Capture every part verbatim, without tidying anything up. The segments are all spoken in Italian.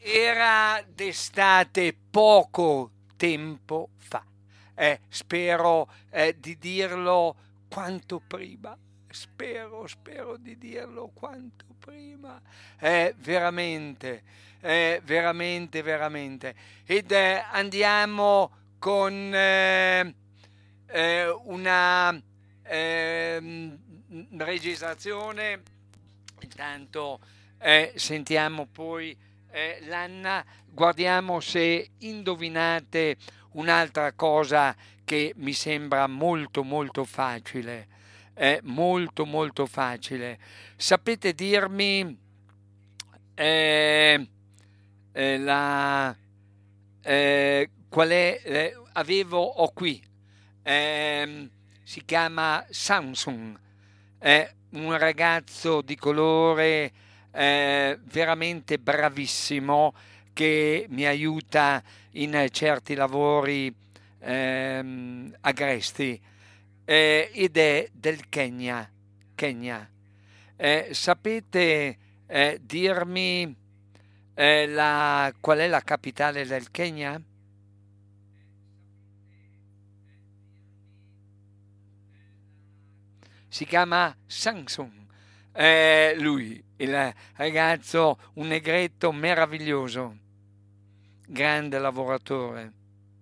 Era d'estate poco tempo fa. Eh, spero eh, di dirlo quanto prima. Spero, spero di dirlo quanto prima. Eh, veramente, eh, veramente, veramente. Ed eh, andiamo con eh, eh, una ehm, registrazione. Intanto eh, sentiamo poi eh, l'Anna, guardiamo se indovinate un'altra cosa che mi sembra molto molto facile, eh, molto molto facile. Sapete dirmi eh, eh, la, eh, qual è? Eh, avevo, ho qui, ehm, si chiama Samsung, è un ragazzo di colore eh, veramente bravissimo che mi aiuta in certi lavori ehm, agresti eh, ed è del Kenya. Kenya. Eh, sapete eh, dirmi eh, la- qual è la capitale del Kenya? Si chiama Samsung. Eh, lui, il ragazzo, un negretto meraviglioso, grande lavoratore,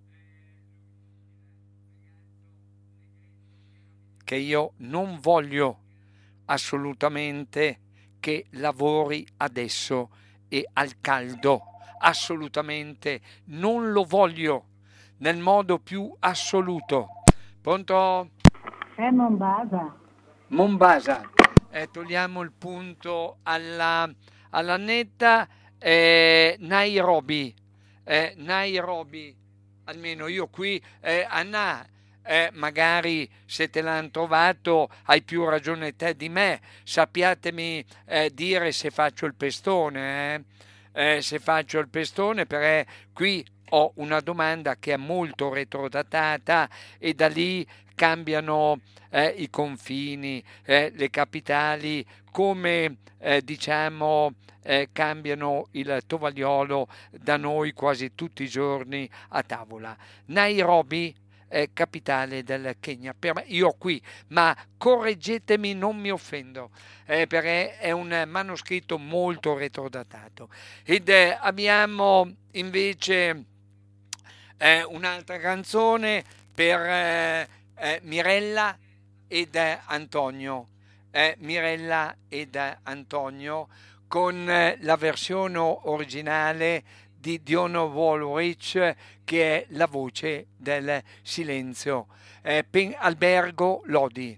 che io non voglio assolutamente che lavori adesso e al caldo. Assolutamente non lo voglio nel modo più assoluto. Pronto? È Mombasa. Mombasa. Eh, togliamo il punto alla, alla netta. eh, Nairobi. Eh, Nairobi. Almeno io qui, eh, Anna, eh, magari se te l'hanno trovato hai più ragione te di me. Sappiatemi eh, dire se faccio il pestone. Eh? Eh, se faccio il pestone perché qui ho una domanda che è molto retrodatata e da lì cambiano eh, i confini, eh, le capitali, come eh, diciamo eh, cambiano il tovagliolo da noi quasi tutti i giorni a tavola. Nairobi è capitale del Kenya. Per me, io qui, ma correggetemi, non mi offendo, eh, perché è un manoscritto molto retrodatato. Ed eh, abbiamo invece eh, un'altra canzone per eh, eh, Mirella ed eh, Antonio. Eh, Mirella ed eh, Antonio con eh, la versione originale di Dionne Warwick che è la voce del silenzio. Eh, Pen- Albergo Lodi.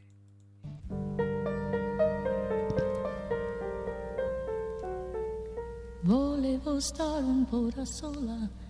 Volevo stare un po' da sola